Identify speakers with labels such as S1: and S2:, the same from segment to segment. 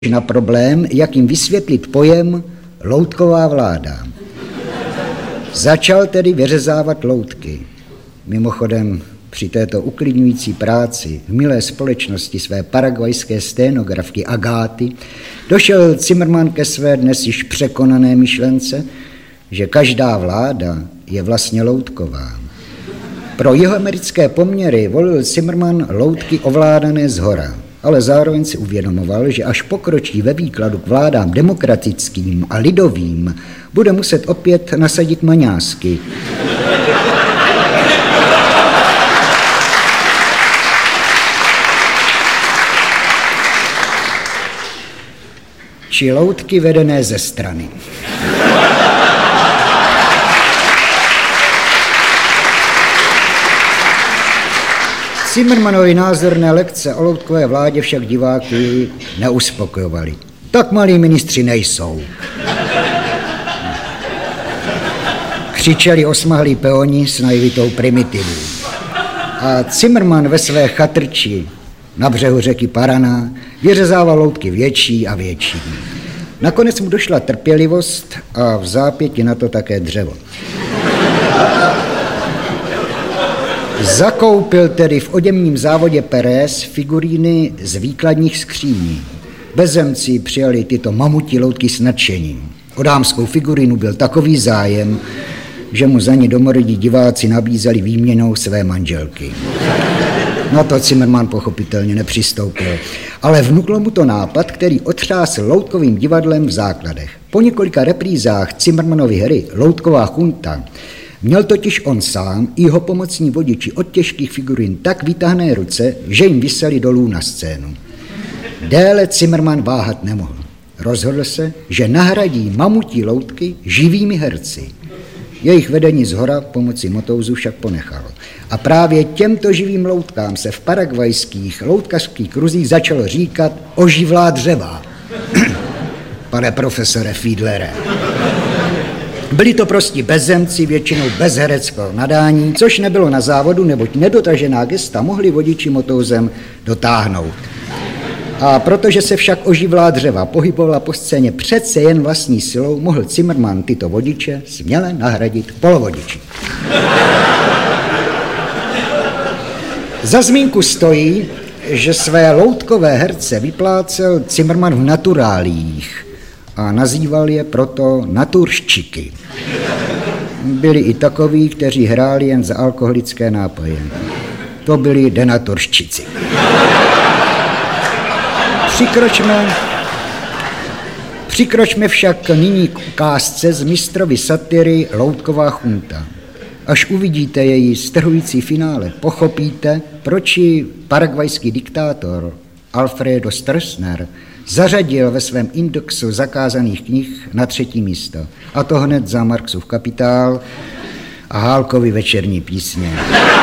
S1: na problém, jak jim vysvětlit pojem loutková vláda. Začal tedy vyřezávat loutky. Mimochodem, při této uklidňující práci v milé společnosti své paraguajské sténografky Agáty došel Zimmermann ke své dnes již překonané myšlence, že každá vláda je vlastně loutková. Pro jihoamerické poměry volil Zimmermann loutky ovládané zhora, ale zároveň si uvědomoval, že až pokročí ve výkladu k vládám demokratickým a lidovým, bude muset opět nasadit maňásky. Či loutky vedené ze strany. Zimmermannovy názorné lekce o loutkové vládě však diváky neuspokojovaly. Tak malí ministři nejsou. Křičeli osmahlí peoni s naivitou primitivou. A Zimmermann ve své chatrči na břehu řeky Paraná vyřezával loutky větší a větší. Nakonec mu došla trpělivost a v zápěti na to také dřevo. Zakoupil tedy v oděvním závodě Pérez figuríny z výkladních skříní. Bezemci přijali tyto mamutí loutky s nadšením. O dámskou figurínu byl takový zájem, že mu za ní domorodí diváci nabízeli výměnou své manželky. Na to Zimmermann pochopitelně nepřistoupil, ale vnuklo mu to nápad, který otřásl loutkovým divadlem v základech. Po několika reprízách Zimmermannovy hry Loutková chunta měl totiž on sám i jeho pomocní vodiči od těžkých figurín tak vytáhné ruce, že jim viseli dolů na scénu. Déle Zimmermann váhat nemohl. Rozhodl se, že nahradí mamutí loutky živými herci. Jejich vedení zhora pomocí motouzu však ponechalo. A právě těmto živým loutkám se v paraguajských loutkařských kruzích začalo říkat oživlá dřeva. Pane profesore Fiedlere. Byli to prostě bezemci, většinou bez hereckého nadání, což nebylo na závodu, neboť nedotažená gesta mohli vodiči motouzem dotáhnout. A protože se však oživlá dřeva pohybovala po scéně přece jen vlastní silou, mohl Zimmermann tyto vodiče směle nahradit polovodiči. Za zmínku stojí, že své loutkové herce vyplácel Zimmermann v naturálích a nazýval je proto naturščiky. Byli i takoví, kteří hráli jen za alkoholické nápoje. To byli denaturščici. Přikročme však nyní k ukázce z mistrovy satiry Loutková chunta. Až uvidíte její strhující finále, pochopíte, proč ji paraguajský diktátor Alfredo Stroessner zařadil ve svém indexu zakázaných knih na 3. místo. A to hned za Marxův Kapitál a Hálkovy Večerní písně.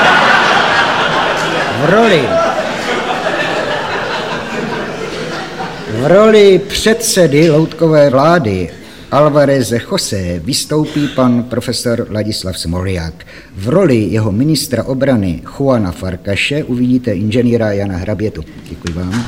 S1: V roli předsedy loutkové vlády Alvareze José vystoupí pan profesor Ladislav Smolják. V roli jeho ministra obrany Juana Farkaše uvidíte inženýra Jana Hrabětu. Děkuji vám.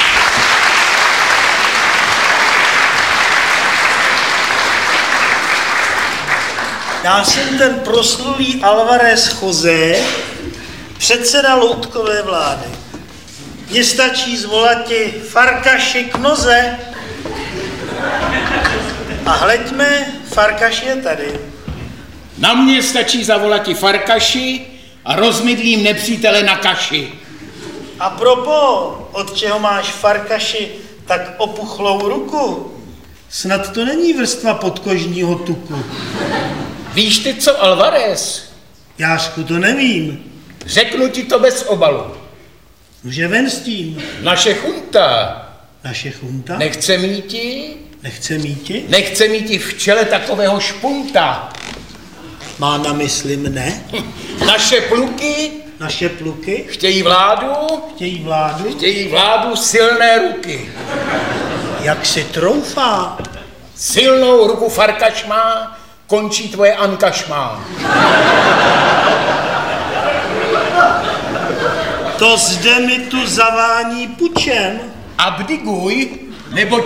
S2: Já jsem ten proslulý Alvarez José, předseda loutkové vlády. Mně stačí zvolati Farkaši k noze. A hleďme, Farkaš je tady.
S3: Na mě stačí zavolati Farkaši a rozmydlím nepřítele na kaši.
S2: A propo, od čeho máš, Farkaši, tak opuchlou ruku? Snad to není vrstva podkožního tuku.
S3: Víš ty co, Alvarez?
S2: Jášku, to nevím.
S3: Řeknu ti to bez obalu.
S2: Nože ven s tím.
S3: Naše chunta.
S2: Naše chunta?
S3: Nechce míti?
S2: Nechce míti?
S3: Nechce míti v čele takového špunta.
S2: Má na mysli mne?
S3: Naše pluky?
S2: Naše pluky?
S3: Chtějí vládu?
S2: Chtějí vládu?
S3: Chtějí vládu silné ruky.
S2: Jak si troufá?
S3: Silnou ruku Farkaš má, končí tvoje angažmá.
S2: To zde mi tu zavání pučem.
S3: Abdiguj. nebo